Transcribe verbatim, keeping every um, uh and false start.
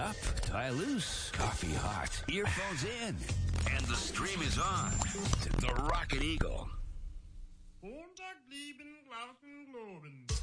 up, tie loose, coffee hot, earphones in, and the stream is on to the Rocket Eagle. Montag, lieben, glauben, globen.